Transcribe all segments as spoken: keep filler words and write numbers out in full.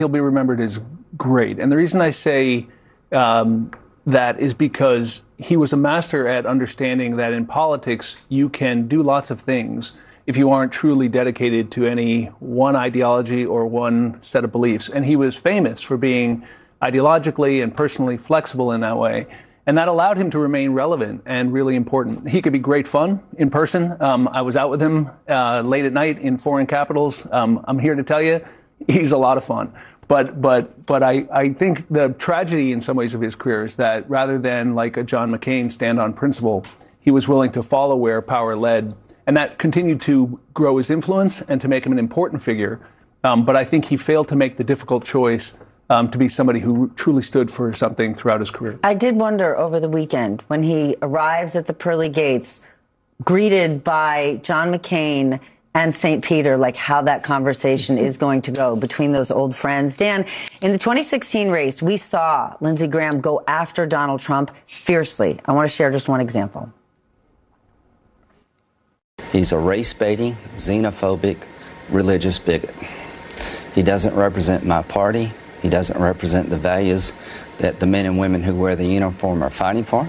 he'll be remembered as great. And the reason I say um, that is because he was a master at understanding that in politics you can do lots of things if you aren't truly dedicated to any one ideology or one set of beliefs. And he was famous for being ideologically and personally flexible in that way. And that allowed him to remain relevant and really important. He could be great fun in person. Um, I was out with him uh, late at night in foreign capitals. Um, I'm here to tell you, he's a lot of fun. But but but I, I think the tragedy in some ways of his career is that rather than like a John McCain stand on principle, he was willing to follow where power led. And that continued to grow his influence and to make him an important figure. Um, but I think he failed to make the difficult choice Um, to be somebody who truly stood for something throughout his career. I did wonder over the weekend when he arrives at the pearly gates, greeted by John McCain and Saint Peter, like how that conversation is going to go between those old friends. Dan, in the twenty sixteen race, we saw Lindsey Graham go after Donald Trump fiercely. I want to share just one example. He's a race-baiting, xenophobic, religious bigot. He doesn't represent my party. He doesn't represent the values that the men and women who wear the uniform are fighting for.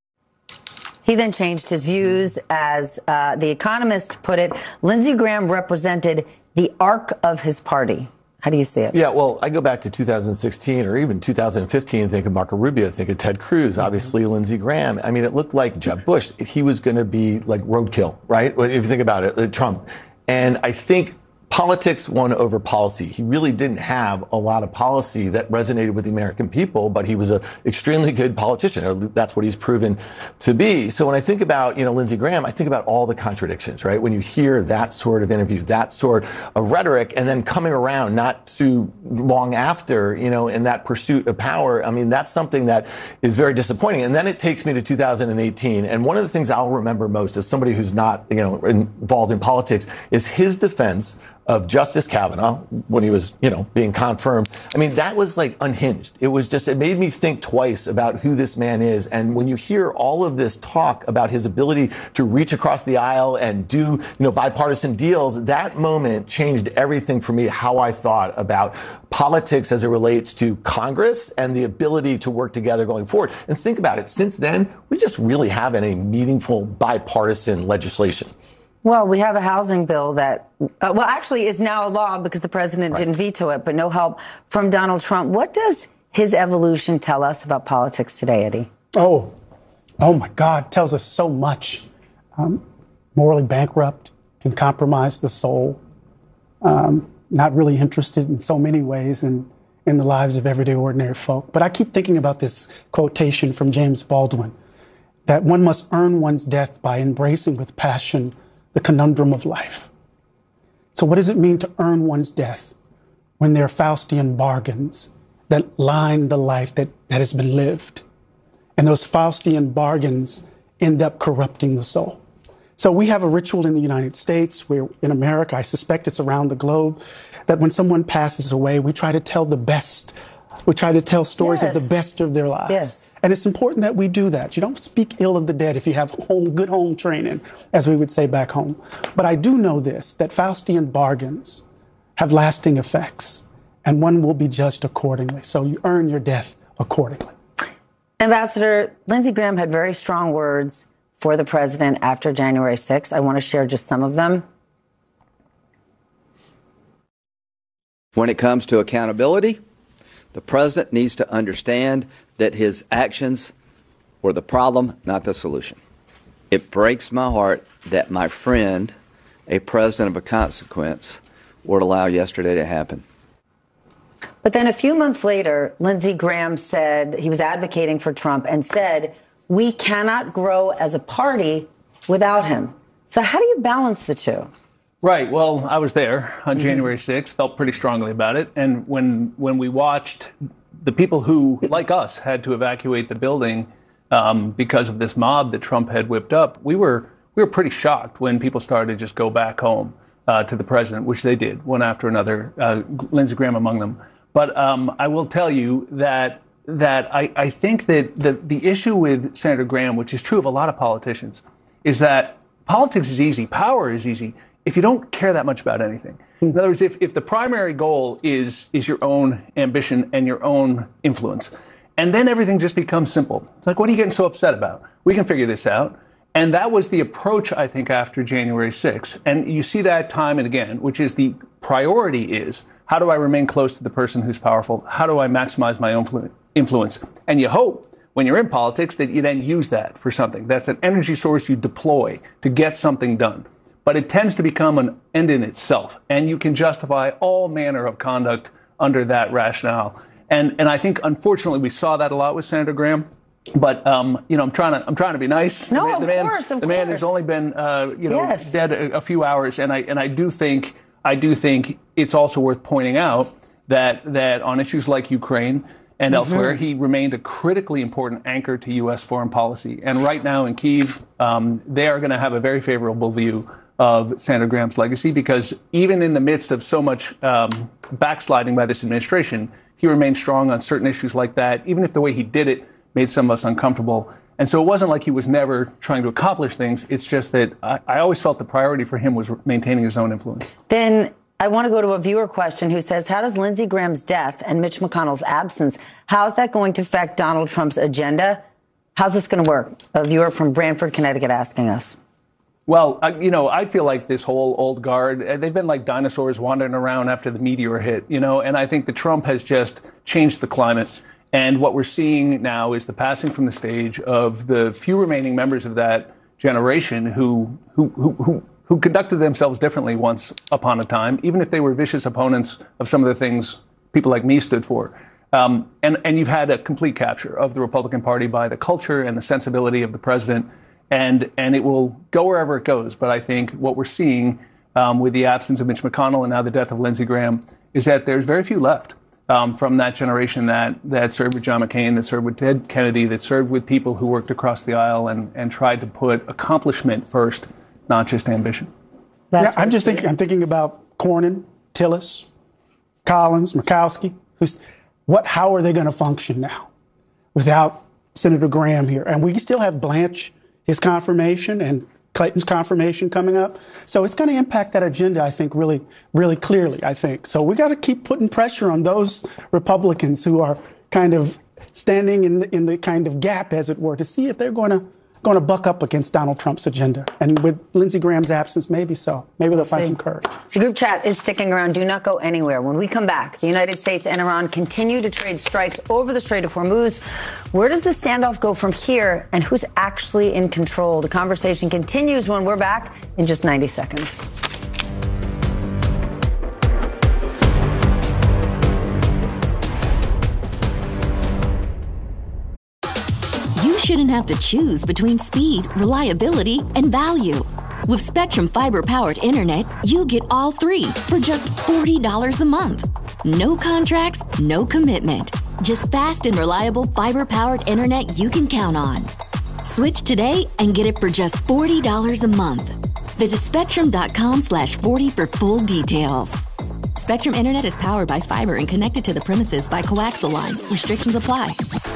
He then changed his views. As uh, The Economist put it, Lindsey Graham represented the arc of his party. How do you see it? Yeah, well, I go back to two thousand sixteen or even two thousand fifteen, think of Marco Rubio, think of Ted Cruz, obviously mm-hmm. Lindsey Graham. I mean, it looked like Jeb Bush. He was going to be like roadkill, right? If you think about it, Trump. And I think politics won over policy. He really didn't have a lot of policy that resonated with the American people, but he was an extremely good politician. Or that's what he's proven to be. So when I think about, you know, Lindsey Graham, I think about all the contradictions, right? When you hear that sort of interview, that sort of rhetoric, and then coming around not too long after, you know, in that pursuit of power, I mean, that's something that is very disappointing. And then it takes me to two thousand eighteen. And one of the things I'll remember most as somebody who's not, you know, involved in politics is his defense of Justice Kavanaugh when he was, you know, being confirmed. I mean, that was like unhinged. It was just, it made me think twice about who this man is. And when you hear all of this talk about his ability to reach across the aisle and do, you know, bipartisan deals, that moment changed everything for me, how I thought about politics as it relates to Congress and the ability to work together going forward. And think about it. Since then, we just really haven't any meaningful bipartisan legislation. Well, we have a housing bill that, uh, well, actually is now a law because the president Right. didn't veto it, but no help from Donald Trump. What does his evolution tell us about politics today, Eddie? Oh, oh my God, tells us so much. Um, morally bankrupt, can compromise the soul, um, not really interested in so many ways in, in the lives of everyday ordinary folk. But I keep thinking about this quotation from James Baldwin, that one must earn one's death by embracing with passion the conundrum of life. So what does it mean to earn one's death when there are Faustian bargains that line the life that, that has been lived? And those Faustian bargains end up corrupting the soul. So we have a ritual in the United States, where in America, I suspect it's around the globe, that when someone passes away, we try to tell the best. We try to tell stories Yes. of the best of their lives. Yes. And it's important that we do that. You don't speak ill of the dead if you have home, good home training, as we would say back home. But I do know this, that Faustian bargains have lasting effects, and one will be judged accordingly. So you earn your death accordingly. Ambassador, Lindsey Graham had very strong words for the president after January sixth. I want to share just some of them. When it comes to accountability, the president needs to understand that his actions were the problem, not the solution. It breaks my heart that my friend, a president of a consequence, would allow yesterday to happen. But then a few months later, Lindsey Graham said he was advocating for Trump and said, we cannot grow as a party without him. So how do you balance the two? Right. Well, I was there on mm-hmm. January sixth, felt pretty strongly about it. And when when we watched the people who, like us, had to evacuate the building um, because of this mob that Trump had whipped up, we were we were pretty shocked when people started to just go back home uh, to the president, which they did, one after another, uh, Lindsey Graham among them. But um, I will tell you that that I, I think that the, the issue with Senator Graham, which is true of a lot of politicians, is that politics is easy, power is easy. if you don't care that much about anything. In other words, if, if the primary goal is is your own ambition and your own influence, and then everything just becomes simple. It's like, what are you getting so upset about? We can figure this out. And that was the approach, I think, after January sixth. And you see that time and again, which is the priority is, how do I remain close to the person who's powerful? How do I maximize my influ- influence? And you hope, when you're in politics, that you then use that for something. That's an energy source you deploy to get something done. But it tends to become an end in itself. And you can justify all manner of conduct under that rationale. And and I think, unfortunately, we saw that a lot with Senator Graham. But um, you know, I'm trying to I'm trying to be nice. No, the, of the man, course, of the man course. has only been uh, you know Yes. dead a, a few hours, and I and I do think I do think it's also worth pointing out that that on issues like Ukraine and Mm-hmm. elsewhere, he remained a critically important anchor to U S foreign policy. And right now in Kyiv, um, they are going to have a very favorable view of Senator Graham's legacy, because even in the midst of so much um, backsliding by this administration, he remained strong on certain issues like that, even if the way he did it made some of us uncomfortable. And so it wasn't like he was never trying to accomplish things. It's just that I, I always felt the priority for him was maintaining his own influence. Then I want to go to a viewer question who says, how does Lindsey Graham's death and Mitch McConnell's absence, how is that going to affect Donald Trump's agenda? How's this going to work? A viewer from Branford, Connecticut asking us. Well, I, you know, I feel like this whole old guard, uh, they've been like dinosaurs wandering around after the meteor hit, you know, and I think that Trump has just changed the climate. And what we're seeing now is the passing from the stage of the few remaining members of that generation who who who who, who conducted themselves differently once upon a time, even if they were vicious opponents of some of the things people like me stood for. Um, and, and you've had a complete capture of the Republican Party by the culture and the sensibility of the president. And and it will go wherever it goes. But I think what we're seeing um, with the absence of Mitch McConnell and now the death of Lindsey Graham is that there's very few left um, from that generation that, that served with John McCain, that served with Ted Kennedy, that served with people who worked across the aisle and, and tried to put accomplishment first, not just ambition. Yeah, I'm just thinking. I'm thinking about Cornyn, Tillis, Collins, Murkowski. Who's what? How are they going to function now without Senator Graham here? And we still have Blanche, his confirmation, and Clayton's confirmation coming up. So it's going to impact that agenda, I think, really, really clearly, I think. So we got to keep putting pressure on those Republicans who are kind of standing in the, in the kind of gap, as it were, to see if they're going to going to buck up against Donald Trump's agenda. And with Lindsey Graham's absence, maybe so. Maybe they'll find some courage. The group chat is sticking around. Do not go anywhere. When we come back, the United States and Iran continue to trade strikes over the Strait of Hormuz. Where does the standoff go from here, and who's actually in control? The conversation continues when we're back in just ninety seconds. You shouldn't have to choose between speed, reliability, and value. With Spectrum Fiber-powered internet, you get all three for just forty dollars a month. No contracts, no commitment. Just fast and reliable fiber-powered internet you can count on. Switch today and get it for just forty dollars a month. Visit spectrum.com slash 40 for full details. Spectrum Internet is powered by fiber and connected to the premises by coaxial lines. Restrictions apply.